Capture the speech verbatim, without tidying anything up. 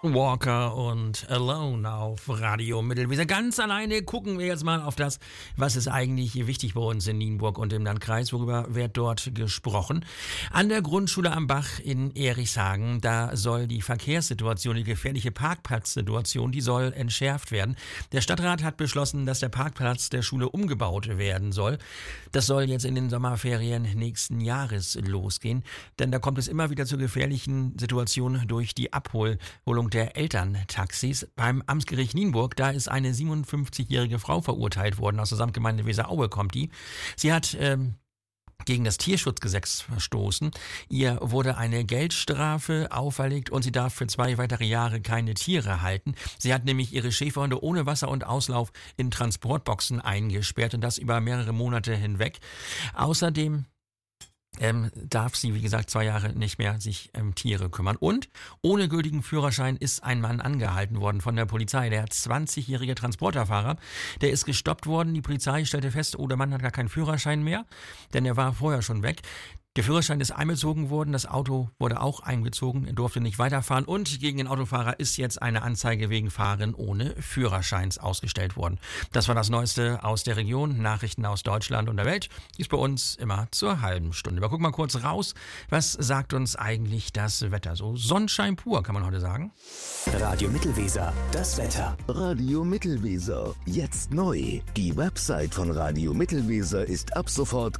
Walker und Alone auf Radio Mittelweser. Ganz alleine gucken wir jetzt mal auf das, was ist eigentlich wichtig bei uns in Nienburg und im Landkreis. Worüber wird dort gesprochen? An der Grundschule am Bach in Erichshagen, da soll die Verkehrssituation, die gefährliche Parkplatzsituation, die soll entschärft werden. Der Stadtrat hat beschlossen, dass der Parkplatz der Schule umgebaut werden soll. Das soll jetzt in den Sommerferien nächsten Jahres losgehen, denn da kommt es immer wieder zu gefährlichen Situationen durch die Abholung der Elterntaxis. Beim Amtsgericht Nienburg, da ist eine siebenundfünfzigjährige Frau verurteilt worden, aus der Samtgemeinde Weseraue kommt die. Sie hat ähm, gegen das Tierschutzgesetz verstoßen. Ihr wurde eine Geldstrafe auferlegt und sie darf für zwei weitere Jahre keine Tiere halten. Sie hat nämlich ihre Schäferhunde ohne Wasser und Auslauf in Transportboxen eingesperrt und das über mehrere Monate hinweg. Außerdem Ähm, darf sie, wie gesagt, zwei Jahre nicht mehr sich um ähm, Tiere kümmern. Und ohne gültigen Führerschein ist ein Mann angehalten worden von der Polizei. Der zwanzigjährige Transporterfahrer, der ist gestoppt worden. Die Polizei stellte fest, oh, der Mann hat gar keinen Führerschein mehr, denn er war vorher schon weg. Der Führerschein ist einbezogen worden, das Auto wurde auch einbezogen, er durfte nicht weiterfahren und gegen den Autofahrer ist jetzt eine Anzeige wegen Fahren ohne Führerscheins ausgestellt worden. Das war das Neueste aus der Region, Nachrichten aus Deutschland und der Welt, ist bei uns immer zur halben Stunde. Wir gucken mal kurz raus, was sagt uns eigentlich das Wetter? So Sonnenschein pur, kann man heute sagen. Radio Mittelweser, das Wetter. Radio Mittelweser, jetzt neu. Die Website von Radio Mittelweser ist ab sofort